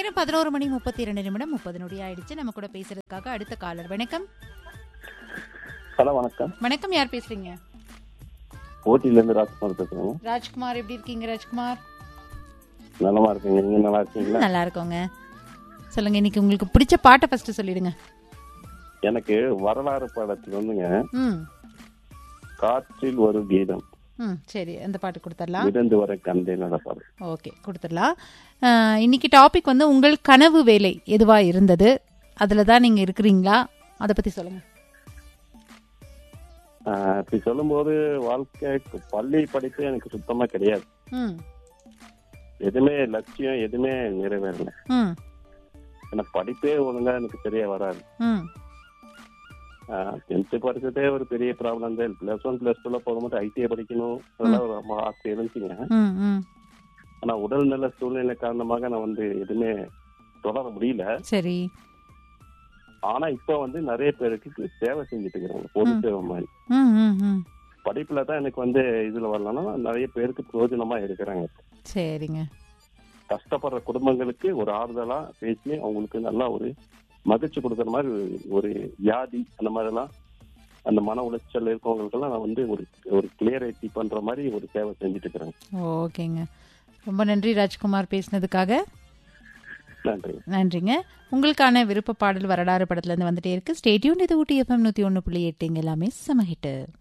நேரம் 11:32 ஆயிடுச்சு. நம்ம கூட பேசுறதுக்காக அடுத்த காலர். வணக்கம். ஹலோ, வணக்கம். வணக்கம், யார் பேசுறீங்க? ஊட்டில இருந்து ராஜ்குமார் பேசுறேன். ராஜ்குமார், எப்படி இருக்கீங்க ராஜ்குமார்? நலமா இருக்கீங்க, நீங்க நல்லா இருக்கீங்களா? நல்லா இருக்கோங்க. சொல்லுங்க, இன்னைக்கு உங்களுக்கு பிடிச்ச பாட்டை ஃபர்ஸ்ட் சொல்லிடுங்க. எனக்கு வரலாறு படத்துல வந்துங்க காற்றில் ஒரு கீதம். சரி, அந்த பாட்டு கொடுத்துடலாம். விழுந்து வர கண்டேன் பாடு. ஓகே, கொடுத்துடலாம். இன்னைக்கு டாபிக் வந்து உங்கள் கனவு வேலை எதுவா இருந்தது, அதுல தான் நீங்க இருக்கிறீங்களா, அதை பத்தி சொல்லுங்க. இப்படி சொல்லும் போது வாழ்க்கை பள்ளி படிப்பு எனக்கு சுத்தமா கிடையாது. எதுவுமே லட்சியம் எதுவுமே நிறைவேறல. ஏன்னா படிப்பே ஒழுங்கா எனக்கு சரியா வராது. 10th படிச்சதே ஒரு பெரிய ப்ராப்ளம் தான். +1 +2 போகும்போது ஐடிஐ படிக்கணும், அதெல்லாம் ரொம்ப ஆசை இருந்துச்சுங்க. ஆனா உடல்நல சூழ்நிலை காரணமாக நான் வந்து எதுவுமே தொடர முடியல. சரி. ஆனா இப்ப வந்து நிறைய பேருக்கு சேவை செஞ்சுட்டு இருக்கிறாங்க, பொது சேவை மாதிரி. படிப்புல தான் எனக்கு வந்து இதுல வரலன்னா நிறைய பேருக்கு பிரயோஜனமா இருக்கிறாங்க. சரிங்க. கஷ்டப்படுற குடும்பங்களுக்கு ஒரு ஆறுதலா பேசி அவங்களுக்கு நல்லா ஒரு மகிழ்ச்சி கொடுக்கற மாதிரி ஒரு வியாதி அந்த மாதிரி எல்லாம் அந்த மன உளைச்சல் இருக்கவங்களுக்கெல்லாம் நான் வந்து ஒரு கிளியரிட்டி பண்ற மாதிரி ஒரு சேவை செஞ்சுட்டு இருக்கிறேன். ஓகேங்க, ரொம்ப நன்றி ராஜ்குமார் பேசினதுக்காக. நன்றி. நன்றிங்க. உங்களுக்கான விருப்ப பாடல் வரலாறு படத்துல இருந்து வந்துட்டே இருக்கு. Stay tune. இது ஊட்டி FM 101.8. எல்லாமே சம ஹிட்.